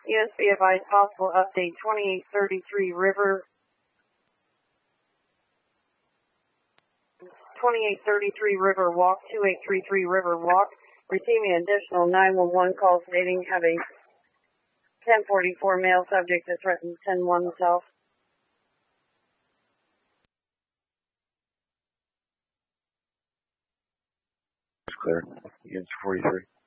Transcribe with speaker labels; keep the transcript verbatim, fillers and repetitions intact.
Speaker 1: U S B advised possible update twenty-eight thirty-three River. twenty-eight thirty-three River Walk, two eight three three River Walk. Receiving additional nine one one call stating have a ten forty-four male subject that threatened ten one South.
Speaker 2: Clear. Units forty-three.